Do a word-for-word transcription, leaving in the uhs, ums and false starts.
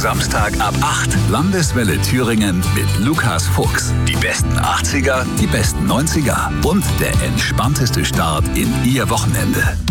Samstag ab acht. Landeswelle Thüringen mit Lukas Fuchs. Die besten achtziger, die besten neunziger und der entspannteste Start in Ihr Wochenende.